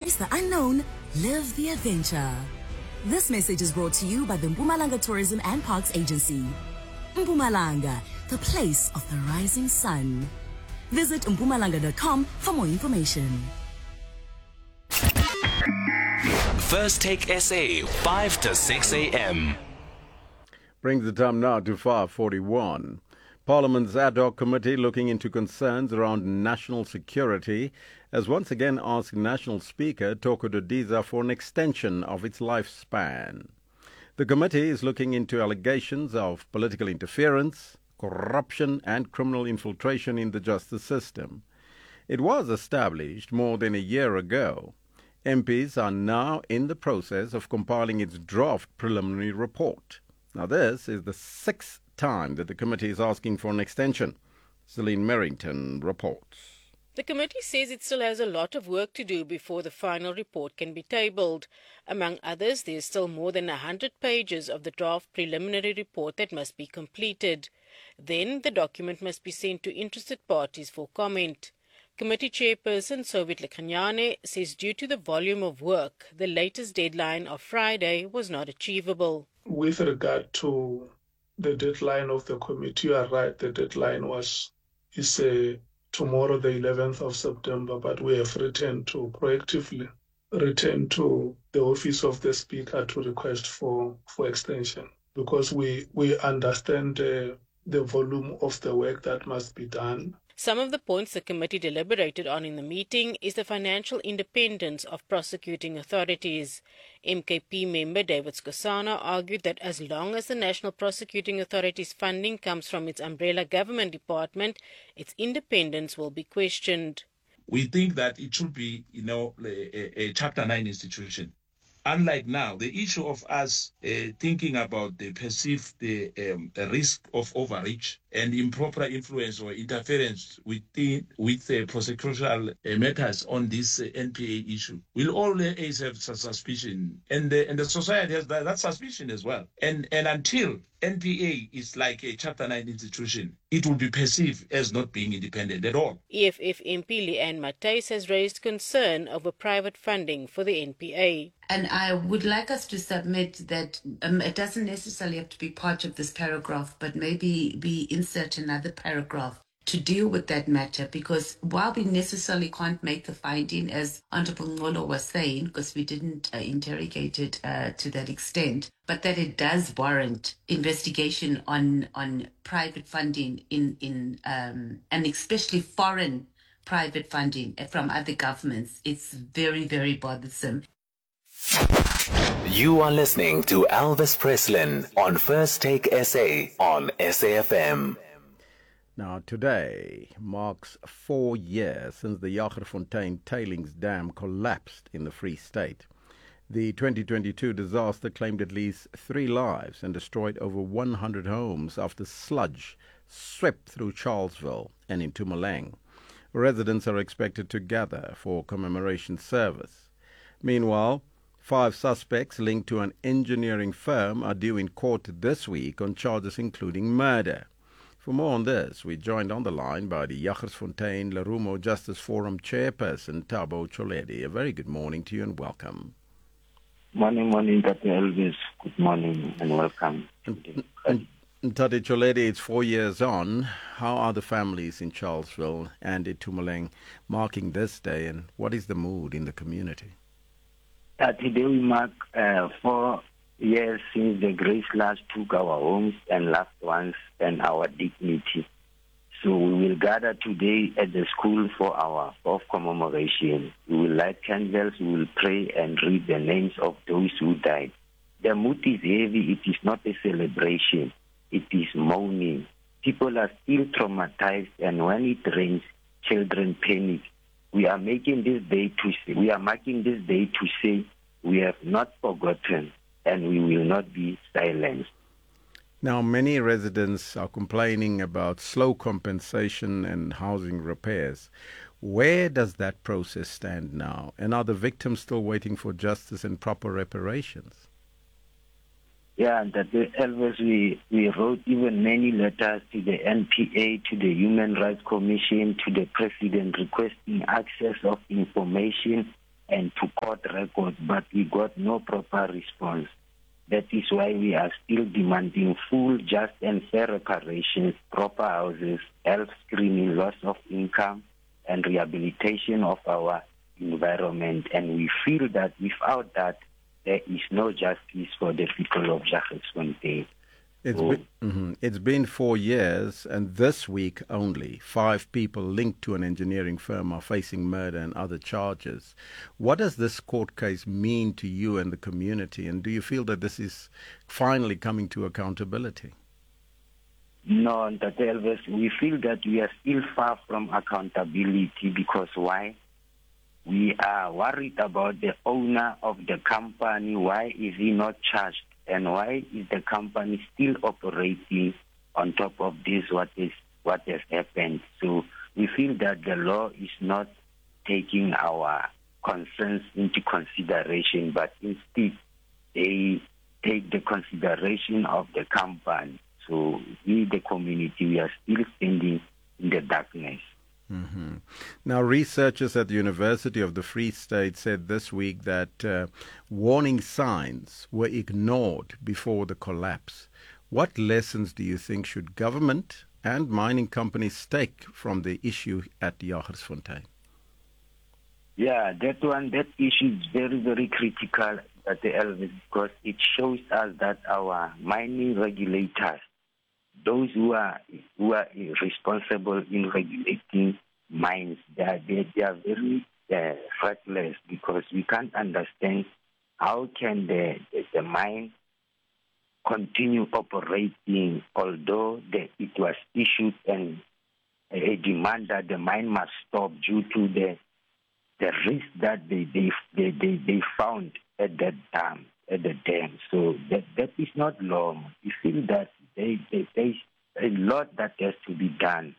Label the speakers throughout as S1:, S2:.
S1: Face the unknown, live the adventure. This message is brought to you by the Mpumalanga Tourism and Parks Agency. Mpumalanga, the place of the rising sun. Visit mpumalanga.com for more information.
S2: First Take SA, 5 to 6 a.m.
S3: Brings the time now to 5:41. Parliament's ad hoc committee looking into concerns around national security has once again asked National Speaker Toko Dodiza for an extension of its lifespan. The committee is looking into allegations of political interference, corruption and criminal infiltration in the justice system. It was established more than a year ago. MPs are now in the process of compiling its draft preliminary report. Now, this is the sixth time that the committee is asking for an extension. Celine Merrington reports.
S4: The committee says it still has a lot of work to do before the final report can be tabled. Among others, there is still more than 100 pages of the draft preliminary report that must be completed. Then the document must be sent to interested parties for comment. Committee Chairperson Sovit Lekanyane says due to the volume of work, the latest deadline of Friday was not achievable.
S5: With regard to the deadline of the committee, you are right, the deadline is tomorrow, the 11th of September, but we have proactively returned to the office of the Speaker to request for extension because we understand the volume of the work that must be done.
S4: Some of the points the committee deliberated on in the meeting is the financial independence of prosecuting authorities. MKP member David Skosana argued that as long as the National Prosecuting Authority's funding comes from its umbrella government department, its independence will be questioned.
S6: We think that it should be, a Chapter 9 institution. Unlike now, the issue of us thinking about the perceived risk of overreach and improper influence or interference with prosecutorial matters on this NPA issue will always have suspicion, and the society has that suspicion as well. And until NPA is like a Chapter 9 institution, it will be perceived as not being independent at all.
S4: EFF MP Leanne Matthys has raised concern over private funding for the NPA.
S7: And I would like us to submit that it doesn't necessarily have to be part of this paragraph, but maybe we insert another paragraph to deal with that matter, because while we necessarily can't make the finding, as Honorable Ngolo was saying, because we didn't interrogate it to that extent, but that it does warrant investigation on private funding and especially foreign private funding from other governments. It's very, very bothersome.
S2: You are listening to Elvis Preslin on First Take SA on SAFM.
S3: Now, today marks 4 years since the Jagerfontein tailings dam collapsed in the Free State. The 2022 disaster claimed at least 3 lives and destroyed over 100 homes after sludge swept through Charlesville and into Mpumalanga. Residents are expected to gather for commemoration service. Meanwhile, 5 suspects linked to an engineering firm are due in court this week on charges including murder. For more on this, we're joined on the line by the Jagersfontein Lerumo Justice Forum Chairperson, Thabo Tjoledi. A very good morning to you and welcome.
S8: Morning, Dr. Elvis. Good morning and welcome.
S3: Tate Tjoledi, it's 4 years on. How are the families in Charlesville and in Mpumalanga marking this day, and what is the mood in the community?
S8: Today we mark 4 years since the grace last took our homes and loved ones and our dignity. So we will gather today at the school for our 4th commemoration. We will light candles, we will pray and read the names of those who died. The mood is heavy. It is not a celebration. It is mourning. People are still traumatized, and when it rains, children panic. We are marking this day to say we have not forgotten and we will not be silenced.
S3: Now, many residents are complaining about slow compensation and housing repairs. Where does that process stand now? And are the victims still waiting for justice and proper reparations?
S8: Yeah, Elvis, we wrote even many letters to the NPA, to the Human Rights Commission, to the President requesting access of information and to court records, but we got no proper response. That is why we are still demanding full, just and fair reparations, proper houses, health screening, loss of income, and rehabilitation of our environment. And we feel that without that, there is no justice for the people of Jagersfontein.
S3: It's been 4 years, and this week only, 5 people linked to an engineering firm are facing murder and other charges. What does this court case mean to you and the community, and do you feel that this is finally coming to accountability?
S8: No, Dr. Elvis, we feel that we are still far from accountability because why? We are worried about the owner of the company. Why is he not charged? And why is the company still operating on top of this, what has happened? So we feel that the law is not taking our concerns into consideration, but instead they take the consideration of the company. So we, the community, we are still standing in the darkness.
S3: Mm-hmm. Now, researchers at the University of the Free State said this week that warning signs were ignored before the collapse. What lessons do you think should government and mining companies take from the issue at Jagersfontein?
S8: Yeah, that issue is very, very critical at the Elvis, because it shows us that our mining regulators, those who are responsible in regulating mines, they are very reckless, because we can't understand how can the mine continue operating, although it was issued and a demand that the mine must stop due to the risk that they found at that dam, So that is not long. We feel that there's a lot that has to be done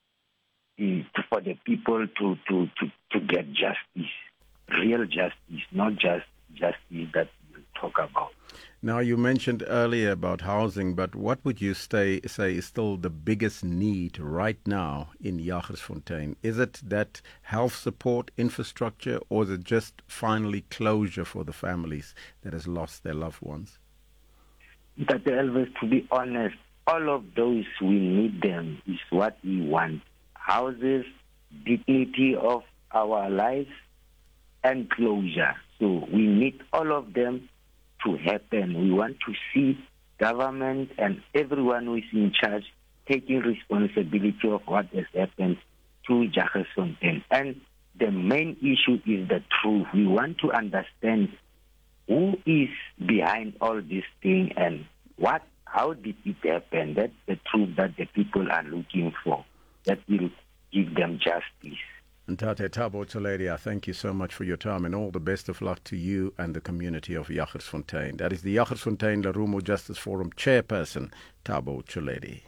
S8: for the people to get justice, real justice, not just justice that we talk about.
S3: Now, you mentioned earlier about housing, but what would you say is still the biggest need right now in Jagersfontein? Is it that health support, infrastructure, or is it just finally closure for the families that has lost their loved ones?
S8: But Elvis, to be honest, all of those, we need them, is what we want. Houses, dignity of our lives, and closure. So we need all of them to happen. We want to see government and everyone who is in charge taking responsibility of what has happened to Jagersfontein. And the main issue is the truth. We want to understand who is behind all this thing and how did it happen. That's the truth that the people are looking for, that will give them justice.
S3: Ntate Thabo Tsoledi, I thank you so much for your time, and all the best of luck to you and the community of Jagersfontein. That is the Jagersfontein Lerumo Justice Forum chairperson, Thabo Tsoledi.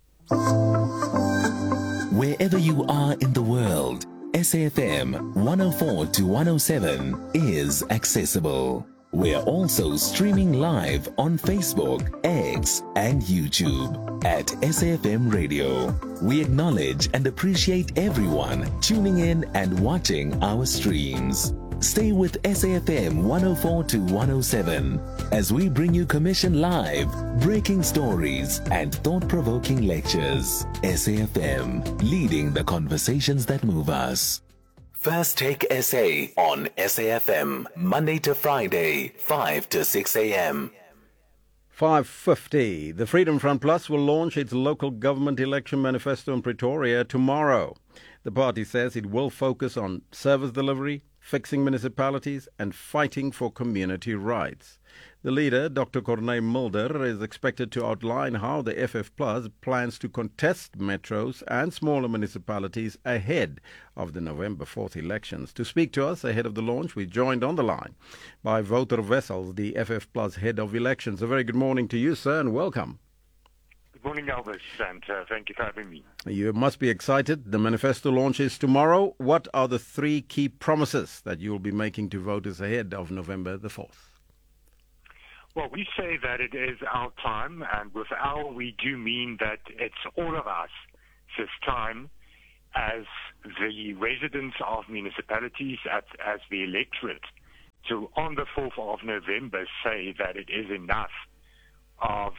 S2: Wherever you are in the world, SAFM 104 to 107 is accessible. We're also streaming live on Facebook, X, and YouTube at SAFM Radio. We acknowledge and appreciate everyone tuning in and watching our streams. Stay with SAFM 104 to 107 as we bring you Commission Live, breaking stories, and thought-provoking lectures. SAFM, leading the conversations that move us. First Take SA on SAFM, Monday to Friday, 5 to 6 a.m.
S3: 5:50. The Freedom Front Plus will launch its local government election manifesto in Pretoria tomorrow. The party says it will focus on service delivery, fixing municipalities, and fighting for community rights. The leader, Dr. Corneille Mulder, is expected to outline how the FF Plus plans to contest metros and smaller municipalities ahead of the November 4th elections. To speak to us ahead of the launch, we're joined on the line by Wouter Wessels, the FF Plus head of elections. A very good morning to you, sir, and welcome.
S9: Good morning, Elvis, and thank you for having me.
S3: You must be excited. The manifesto launches tomorrow. What are the 3 key promises that you will be making to voters ahead of November the 4th?
S9: Well, we say that it is our time, and with our, we do mean that it's all of us. It's time as the residents of municipalities, as the electorate, to on the 4th of November say that it is enough of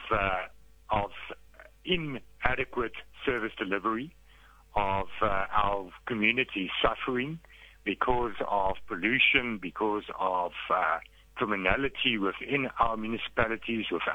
S9: inadequate service delivery, of our community suffering because of pollution, because of criminality within our municipalities, with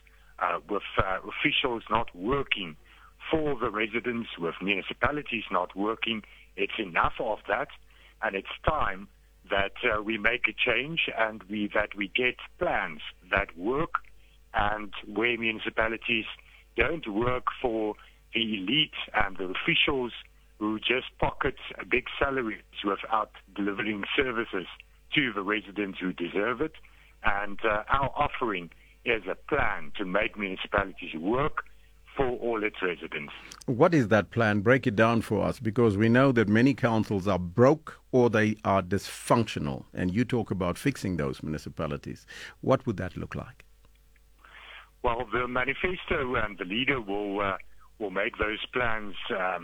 S9: officials not working for the residents, with municipalities not working. It's enough of that, and it's time that we make a change and that we get plans that work, and where municipalities don't work for the elite and the officials who just pocket big salaries without delivering services to the residents who deserve it. And our offering is a plan to make municipalities work for all its residents.
S3: What is that plan? Break it down for us, because we know that many councils are broke or they are dysfunctional, and you talk about fixing those municipalities. What would that look like?
S9: Well, the manifesto and the leader will make those plans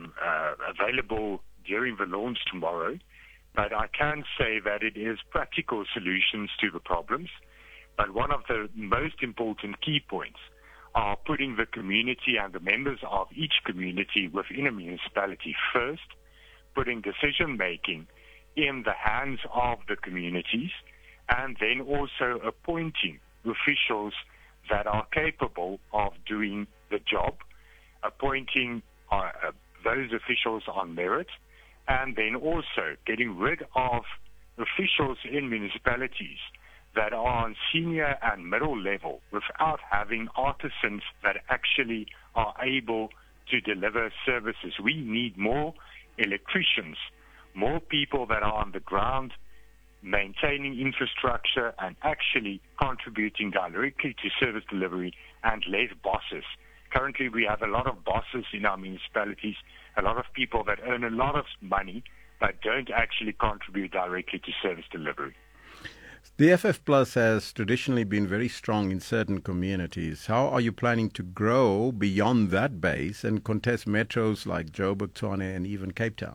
S9: available during the launch tomorrow. But I can say that it is practical solutions to the problems. But one of the most important key points are putting the community and the members of each community within a municipality first, putting decision-making in the hands of the communities, and then also appointing officials that are capable of doing the job, appointing those officials on merit, and then also getting rid of officials in municipalities that are on senior and middle level without having artisans that actually are able to deliver services. We need more electricians, more people that are on the ground maintaining infrastructure and actually contributing directly to service delivery, and less bosses. Currently, we have a lot of bosses in our municipalities, a lot of people that earn a lot of money but don't actually contribute directly to service delivery.
S3: The FF Plus has traditionally been very strong in certain communities. How are you planning to grow beyond that base and contest metros like Joburg, Tshwane, and even Cape Town?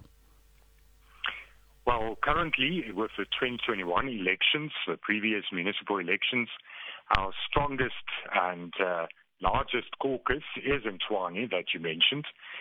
S9: Well, currently, with the 2021 elections, the previous municipal elections, our strongest and largest caucus is in Tshwane, that you mentioned.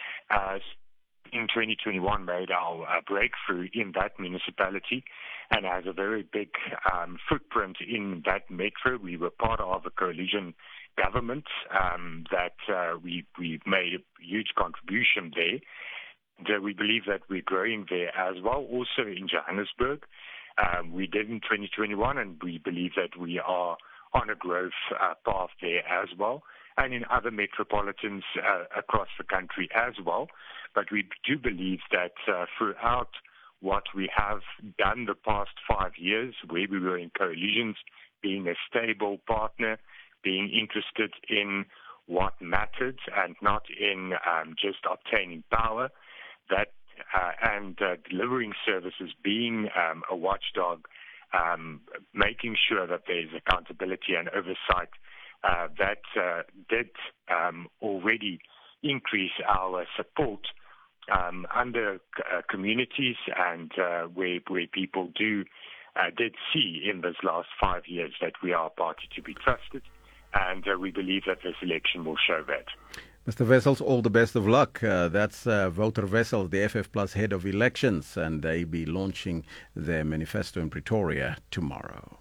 S9: In 2021 made our breakthrough in that municipality and has a very big footprint in that metro. We were part of a coalition government that we made a huge contribution there. We believe that we're growing there as well. Also in Johannesburg, we did in 2021, and we believe that we are on a growth path there as well, and in other metropolitans across the country as well. But we do believe that throughout what we have done the past 5 years, where we were in coalitions, being a stable partner, being interested in what mattered and not in just obtaining power, that and delivering services, being a watchdog, making sure that there is accountability and oversight, that did already increase our support under communities, and where people did see in this last 5 years that we are a party to be trusted, and we believe that this election will show that.
S3: Mr. Wessels, all the best of luck. That's Wouter Wessels, the FF Plus head of elections, and they be launching their manifesto in Pretoria tomorrow.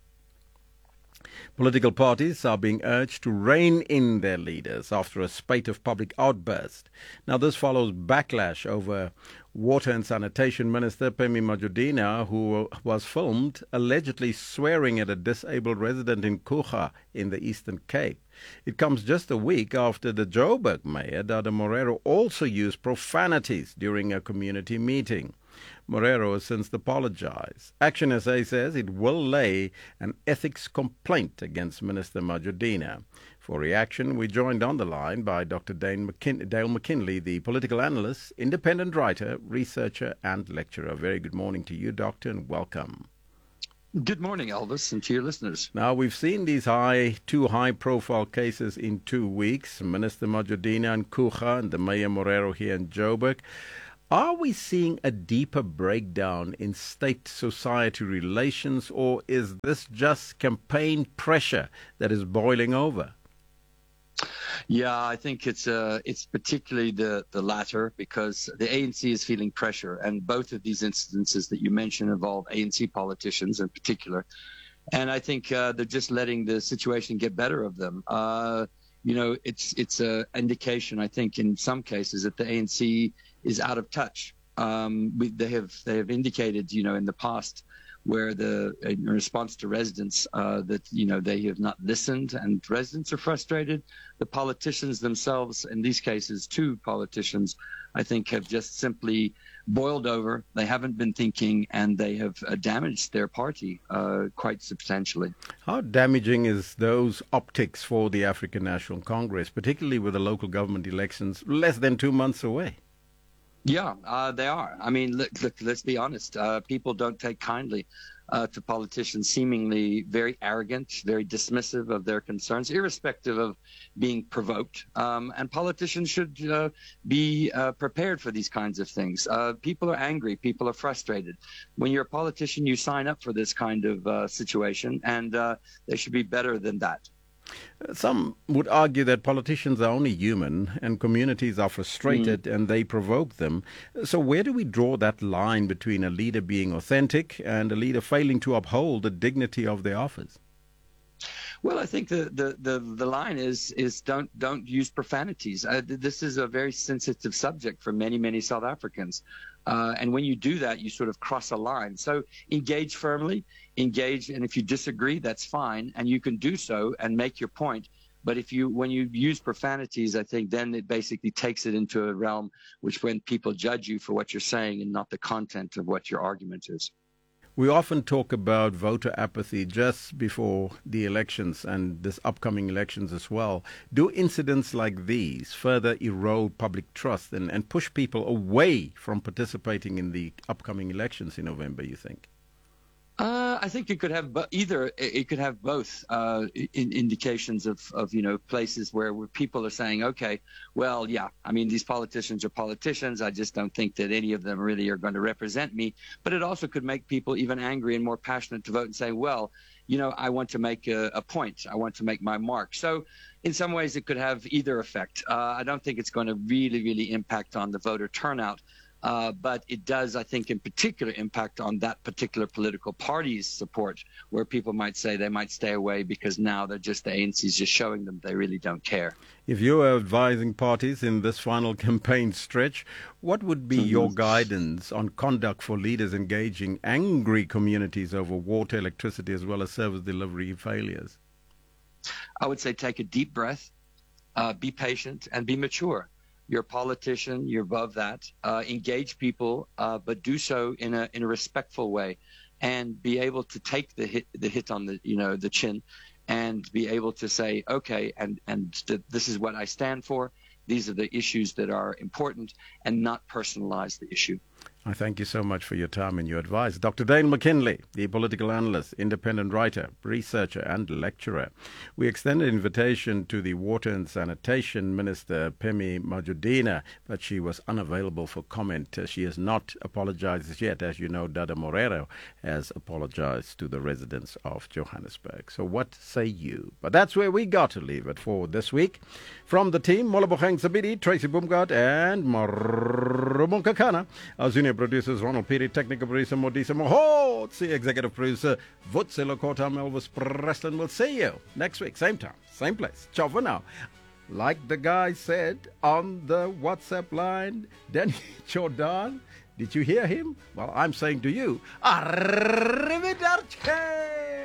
S3: Political parties are being urged to rein in their leaders after a spate of public outbursts. Now, this follows backlash over Water and Sanitation Minister Phemi Majudina, who was filmed allegedly swearing at a disabled resident in Coega in the Eastern Cape. It comes just a week after the Joburg mayor, Dada Morero, also used profanities during a community meeting. Morero has since apologized. Action SA says it will lay an ethics complaint against Minister Majudina. For reaction, we joined on the line by Dr. Dale McKinley, the political analyst, independent writer, researcher and lecturer. Very good morning to you, Doctor, and welcome.
S10: Good morning, Elvis, and to your listeners.
S3: Now, we've seen these two high-profile cases in 2 weeks, Minister Majudina in Coega and the Mayor Morero here in Joburg. Are we seeing a deeper breakdown in state-society relations, or is this just campaign pressure that is boiling over?
S10: Yeah, I think it's particularly the latter, because the ANC is feeling pressure, and both of these instances that you mentioned involve ANC politicians in particular, and I think they're just letting the situation get better of them. It's an indication, I think, in some cases that the ANC is out of touch. They have indicated, in the past, where in response to residents that they have not listened, and residents are frustrated. The politicians themselves, in these cases, two politicians, I think, have just simply boiled over. They haven't been thinking, and they have damaged their party quite substantially.
S3: How damaging is those optics for the African National Congress, particularly with the local government elections less than 2 months away?
S10: Yeah, they are. I mean, look, let's be honest. People don't take kindly to politicians seemingly very arrogant, very dismissive of their concerns, irrespective of being provoked. And politicians should be prepared for these kinds of things. People are angry. People are frustrated. When you're a politician, you sign up for this kind of situation, and they should be better than that.
S3: Some would argue that politicians are only human and communities are frustrated and they provoke them. So where do we draw that line between a leader being authentic and a leader failing to uphold the dignity of their office?
S10: Well, I think the line is don't use profanities. This is a very sensitive subject for many South Africans. And when you do that, you sort of cross a line. So engage firmly, and if you disagree, that's fine, and you can do so and make your point. But when you use profanities, I think then it basically takes it into a realm when people judge you for what you're saying and not the content of what your argument is.
S3: We often talk about voter apathy just before the elections and this upcoming elections as well. Do incidents like these further erode public trust and push people away from participating in the upcoming elections in November, you think?
S10: I think it could have either. It could have both indications of places where people are saying, okay, well, yeah, I mean, these politicians are politicians. I just don't think that any of them really are going to represent me. But it also could make people even angry and more passionate to vote and say, well, I want to make a point. I want to make my mark. So in some ways, it could have either effect. I don't think it's going to really impact on the voter turnout. But it does, I think, in particular impact on that particular political party's support, where people might say they might stay away because now the ANC is just showing them they really don't care.
S3: If you are advising parties in this final campaign stretch, what would be your guidance on conduct for leaders engaging angry communities over water, electricity, as well as service delivery failures?
S10: I would say take a deep breath, be patient, and be mature. You're a politician. You're above that. Engage people, but do so in a respectful way, and be able to take the hit on the chin, and be able to say, okay, and this is what I stand for. These are the issues that are important, and not personalize the issue.
S3: I thank you so much for your time and your advice. Dr. Dane McKinley, the political analyst, independent writer, researcher and lecturer. We extend an invitation to the Water and Sanitation Minister, Phemi Majudina, but she was unavailable for comment. She has not apologized yet. As you know, Dada Morero has apologized to the residents of Johannesburg. So what say you? But that's where we got to leave it for this week. From the team, Molabokeng Zabidi, Tracy Boomgard and Marumo Kakana. Our senior producers, Ronald Peary, technical producer, Modisa Mohotsi, executive producer, Vutselo Kota, Elvis Preston. We'll see you next week, same time, same place. Ciao for now. Like the guy said on the WhatsApp line, Danny Jordan, did you hear him? Well, I'm saying to you, arrivederci!